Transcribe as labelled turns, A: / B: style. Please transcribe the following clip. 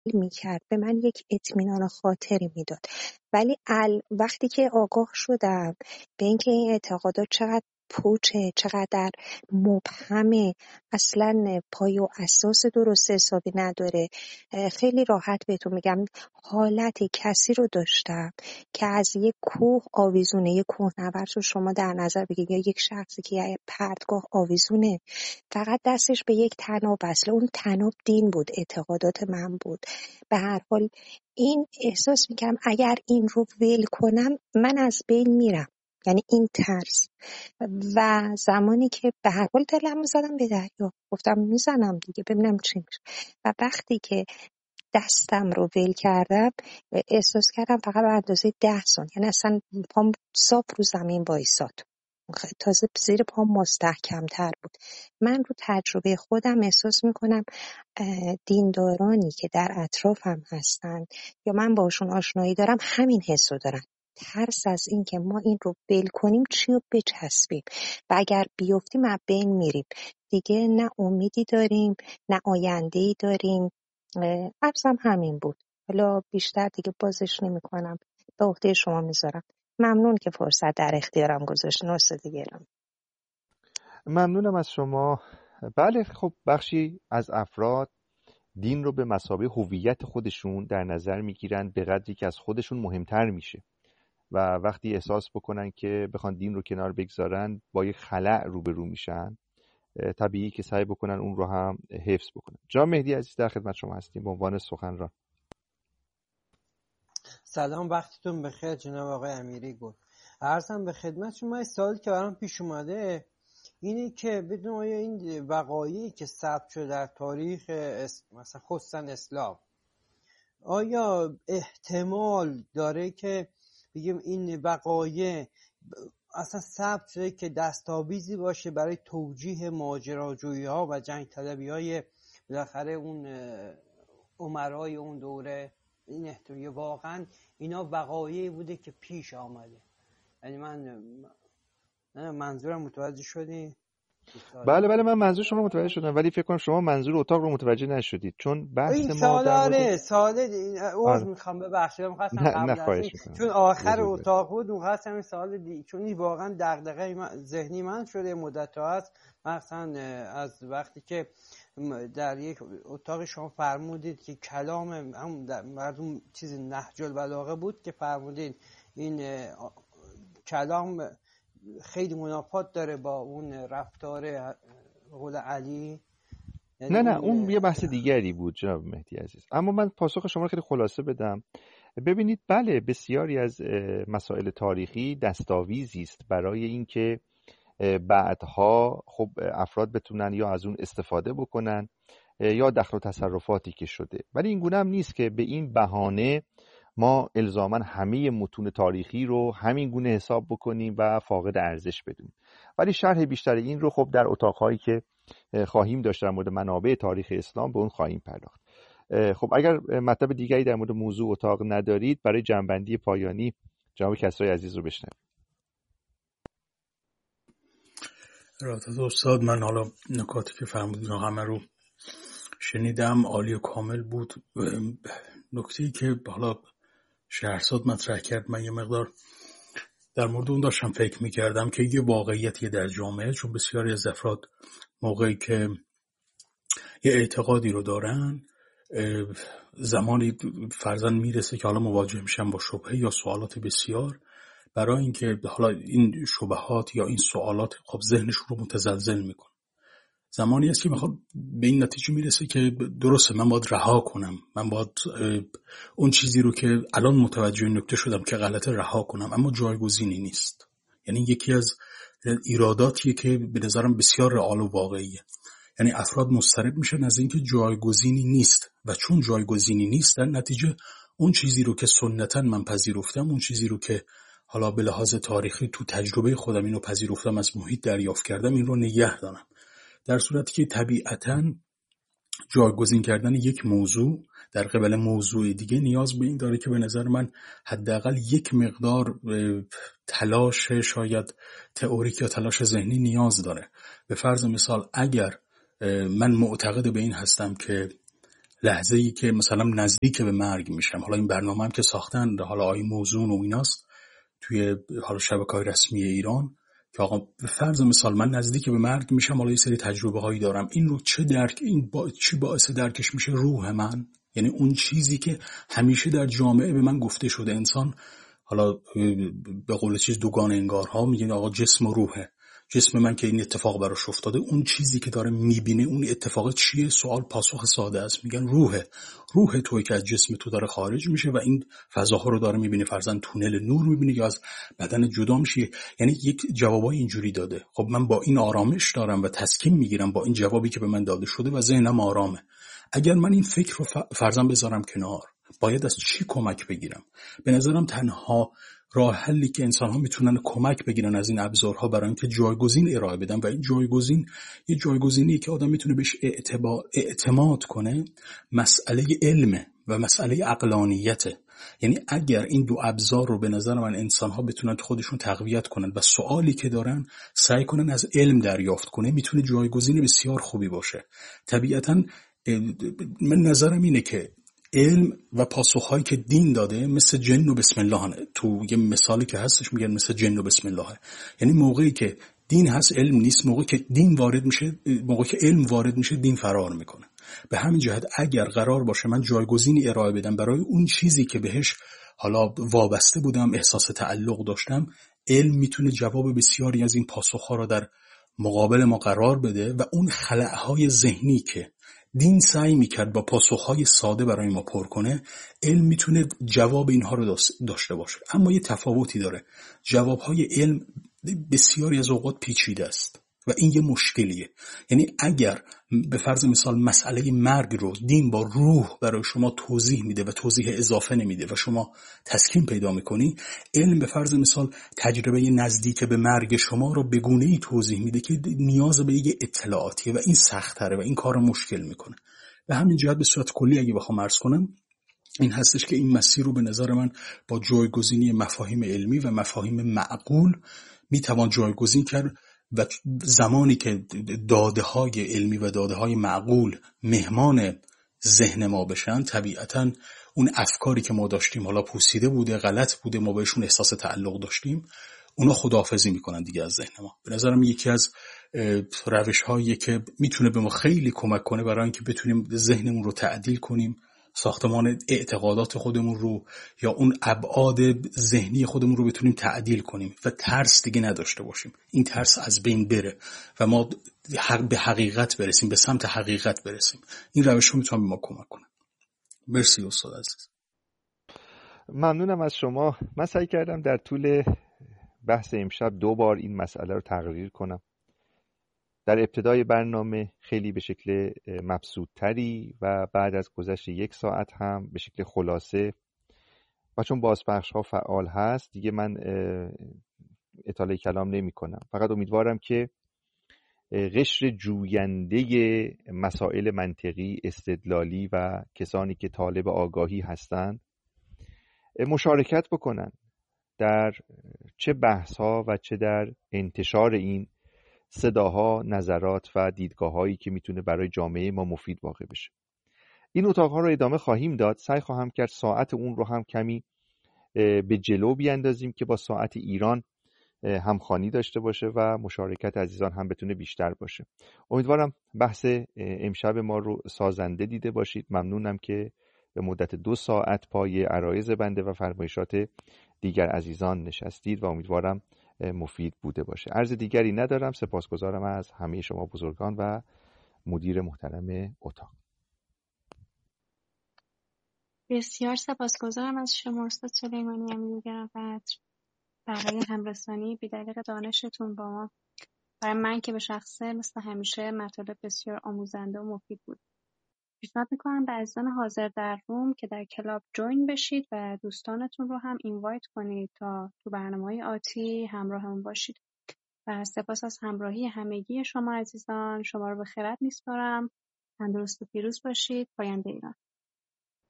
A: میکرد، به من یک اطمینان خاطری میداد. ولی وقتی که آگاه شدم به اینکه این اعتقادات چقدر پوچه، چقدر مبهمه، اصلا پای و اساس درست حسابی نداره، خیلی راحت بهتون میگم حالت کسی رو داشتم که از یک کوه آویزونه، یک کوهنورد رو شما در نظر بگید یا یک شخصی که یه پرتگاه آویزونه، فقط دستش به یک طناب وصله، اون طناب دین بود، اعتقادات من بود. به هر حال این احساس میکنم اگر این رو ول کنم من از بین میرم، یعنی این ترس. و زمانی که به هر حال دلم زدم به دریا، گفتم میزنم دیگه ببینم چی میشه. و وقتی که دستم رو ول کردم احساس کردم فقط به اندازه 10 ثانیه، یعنی اصلا پام صاف رو زمین وایساد، تازه زیر پام مستحکم‌تر بود. من رو تجربه خودم احساس میکنم دیندارانی که در اطرافم هستن یا من باشون آشنایی دارم همین حسو دارن، ترس از این که ما این رو ول کنیم چی رو بچسبیم و اگر بیفتیم از بین میریم دیگه، نه امیدی داریم نه آینده‌ای داریم. عرضم همین بود. حالا بیشتر دیگه بازش نمی کنم، به عهده شما میذارم. ممنون که فرصت در اختیارم گذاشتین استاد گرامی.
B: ممنونم از شما. بله، خب بخشی از افراد دین رو به مثابه هویت خودشون در نظر میگیرن به قدری که از خودشون مهمتر میشه و وقتی احساس بکنن که بخوان دین رو کنار بگذارن با یک خلأ روبرو میشن، طبیعی که سعی بکنن اون رو هم حفظ بکنن. جناب مهدی عزیز در خدمت شما هستیم به عنوان سخنران.
C: سلام، وقتتون بخیر جناب آقای امیری گل. عرضم به خدمت شما این سوالی که برام پیش اومده اینه که بدون آیا این وقایعی که ثبت شده در تاریخ مثلا خصوصا اسلام، آیا احتمال داره که بگیم این وقایع اصلا ثبت شده که دستاویزی باشه برای توجیه ماجراجویی ها و جنگ طلبی های بالاخره اون امرای اون دوره؟ این احتمال واقعا اینا وقایعی بوده که پیش آمده؟ یعنی منظورم متوجه شدی؟
B: بله من منظور شما متوجه شدم، ولی فکر کنم شما منظور اتاق رو متوجه نشدید، چون بحث
C: این
B: ما در مورد
C: ساله عذر میخوام ببخشید، می‌خواستم قبل از این چون آخر اتاق بود می‌خواستم این سوال چون این واقعا دغدغه ذهنی من شده مدت‌ها است، مثلا از وقتی که در یک اتاق شما فرمودید که کلام هم مردم چیز نهج البلاغه بود که فرمودید این کلام خیلی منافات داره با اون رفتار قول علی.
B: نه اون یه بحث دیگری بود جناب مهدی عزیز، اما من پاسخ شما رو خیلی خلاصه بدم. ببینید بله، بسیاری از مسائل تاریخی دستاویزی است برای اینکه بعدها خب افراد بتونن یا از اون استفاده بکنن یا دخل و تصرفاتی که شده، ولی این گونه هم نیست که به این بهانه ما الزاماً همه متون تاریخی رو همین گونه حساب بکنیم و فاقد ارزش بدونیم. ولی شرح بیشتر این رو خب در اتاق‌هایی که خواهیم داشت در مورد منابع تاریخ اسلام به اون خواهیم پرداخت. خب اگر مطلب دیگری در مورد موضوع اتاق ندارید، برای جنبندی پایانی جناب کسرای عزیز رو بشنویم.
D: ارادت استاد، من حالا نکاتی که فرمودین همه رو شنیدم، عالی و کامل بود. نکته‌ای که حالا شهرزاد مطرح کرد، من یه مقدار در مورد اون داشتم فکر می‌کردم که یه واقعیتیه در جامعه، چون بسیاری از افراد موقعی که یه اعتقادی رو دارن زمانی فرضاً میرسه که حالا مواجه میشن با شبهه یا سوالات بسیار، برای اینکه حالا این شبهات یا این سوالات خب ذهنشون رو متزلزل میکنه. زمانی هست که میخواد به این نتیجه میرسه که درسته من باید رها کنم، من باید اون چیزی رو که الان متوجه نکته شدم که غلطه رها کنم، اما جایگزینی نیست. یعنی یکی از ایراداتیه که به نظرم بسیار رئال و واقعیه. یعنی افراد مضطرب میشن از اینکه جایگزینی نیست و چون جایگزینی نیست در نتیجه اون چیزی رو که سنتاً من پذیرفتم، اون چیزی رو که حالا به لحاظ تاریخی تو تجربه خودم اینو پذیرفتم، از محیط دریافت کردم، این رو نگه دارم. در صورتی که طبیعتاً جایگزین کردن یک موضوع در قبال موضوع دیگه نیاز به این داره که به نظر من حداقل یک مقدار تلاش شاید تئوریک یا تلاش ذهنی نیاز داره. به فرض مثال اگر من معتقد به این هستم که لحظه‌ای که مثلا نزدیک به مرگ میشم، حالا این برنامه هم که ساختن، حالا آیه موزون و ایناست توی حالا شبکه‌های رسمی ایران که آقا به فرض مثال من نزدیک به مرگ میشم، حالا یه سری تجربه هایی دارم، این رو چه درک، این چی باعث درکش میشه؟ روح من، یعنی اون چیزی که همیشه در جامعه به من گفته شده انسان، حالا به قول چیز دوگان انگارها میگن آقا جسم و روحه. جسم من که این اتفاق براش افتاده، اون چیزی که داره میبینه اون اتفاق چیه؟ سوال پاسخ ساده است، میگن روحه. روح توی که از جسم تو داره خارج میشه و این فضاها رو داره میبینه، فرضاً تونل نور میبینه یا از بدن جدا میشه. یعنی یک جوابای اینجوری داده. خب من با این آرامش دارم و تسکین میگیرم با این جوابی که به من داده شده و ذهنم آرامه. اگر من این فکر رو فرضاً بذارم کنار، باید از چی کمک بگیرم؟ به نظرم تنها راه حلی که انسان‌ها میتونن کمک بگیرن از این ابزارها برای اینکه جایگزین ارائه بدن، و این جایگزین یه جایگزینی که آدم میتونه بهش اعتماد کنه، مسئله علمه و مسئله عقلانیته. یعنی اگر این دو ابزار رو به نظر من انسان‌ها بتونن خودشون تقویت کنن و سوالی که دارن سعی کنن از علم دریافت کنه، میتونه جایگزین بسیار خوبی باشه. طبیعتاً من نظرم اینه که علم و پاسخهایی که دین داده مثل جن و بسم الله، تو یه مثالی که هستش میگن مثل جن و بسم الله. یعنی موقعی که دین هست علم نیست، موقعی که دین وارد میشه، موقعی که علم وارد میشه دین فرار میکنه. به همین جهت اگر قرار باشه من جایگزینی ارائه بدم برای اون چیزی که بهش حالا وابسته بودم، احساس تعلق داشتم، علم میتونه جواب بسیاری از این پاسخها رو در مقابل ما قرار بده و اون خلأهای ذهنی که دین سعی میکرد با پاسخهای ساده برای ما پر کنه، علم میتونه جواب اینها رو داشته باشه. اما یه تفاوتی داره، جوابهای علم بسیاری از اوقات پیچیده است و این یه مشکلیه. یعنی اگر به فرض مثال مسئله مرگ رو دین با روح برای شما توضیح میده و توضیح اضافه نمیده و شما تسکین پیدا میکنی، علم به فرض مثال تجربه نزدیک به مرگ شما رو به گونه‌ای توضیح میده که نیاز به یه اطلاعاتیه و این سخت‌تره و این کار رو مشکل میکنه. به همین جهت به صورت کلی اگه بخوام عرض کنم، این هستش که این مسیر رو به نظر من با جایگزینی مفاهیم علمی و مفاهیم معقول میتوان جایگزین کرد و زمانی که داده های علمی و داده های معقول مهمان ذهن ما بشن، طبیعتاً اون افکاری که ما داشتیم، حالا پوسیده بوده، غلط بوده، ما بهشون احساس تعلق داشتیم، اونا خداحافظی میکنن دیگه از ذهن ما. به نظرم یکی از روش هایی که میتونه به ما خیلی کمک کنه برای اینکه بتونیم ذهنمون رو تعدیل کنیم، ساختمان اعتقادات خودمون رو یا اون ابعاد ذهنی خودمون رو بتونیم تعدیل کنیم و ترس دیگه نداشته باشیم، این ترس از بین بره و ما به حقیقت برسیم، به سمت حقیقت برسیم. این روش رو میتونه به ما کمک کنه. مرسی استاد عزیز.
B: ممنونم از شما. من سعی کردم در طول بحث امشب 2 بار این مسئله رو تقریر کنم. در ابتدای برنامه خیلی به شکل مبسوط‌تری و بعد از گذشت 1 ساعت هم به شکل خلاصه، و چون بازپخش‌ها فعال هست دیگه من اطاله کلام نمی کنم. فقط امیدوارم که قشر جوینده مسائل منطقی، استدلالی و کسانی که طالب آگاهی هستند مشارکت بکنن در چه بحث‌ها و چه در انتشار این صداها، نظرات و دیدگاه‌هایی که میتونه برای جامعه ما مفید واقع بشه. این اتاق‌ها رو ادامه خواهیم داد. سعی خواهم کرد ساعت اون رو هم کمی به جلو بیاندازیم که با ساعت ایران همخوانی داشته باشه و مشارکت عزیزان هم بتونه بیشتر باشه. امیدوارم بحث امشب ما رو سازنده دیده باشید. ممنونم که به مدت 2 ساعت پای عرایض بنده و فرمایشات دیگر عزیزان نشستید و امیدوارم مفید بوده باشه. عرض دیگری ندارم. سپاسگزارم از همه شما بزرگان و مدیر محترم اتاق.
E: بسیار سپاسگزارم از شما استاد سلیمانی امیرگرانقدر برای همرسانی بی‌دریغ دانشتون با ما. برای من که به شخصه مثل همیشه مطالب بسیار آموزنده و مفید بود. پیشنهاد میکنم به عزیزان حاضر در روم که در کلاب جوین بشید و دوستانتون رو هم اینوایت کنید تا تو برنامه‌های آتی همراهمون باشید. و سپاس از همراهی همگی شما عزیزان. شما رو به خیرت میسپارم. تندرست و پیروز باشید. پاینده ایران.